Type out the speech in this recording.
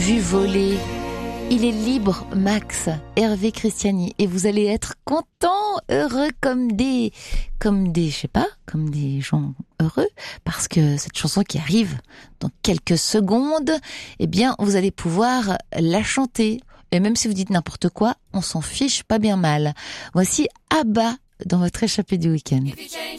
vu voler. Il est libre, Max, Hervé Christiani, et vous allez être content, heureux comme des, je sais pas, comme des gens heureux, parce que cette chanson qui arrive dans quelques secondes, eh bien, vous allez pouvoir la chanter. Et même si vous dites n'importe quoi, on s'en fiche pas bien mal. Voici Abba dans votre échappée du week-end.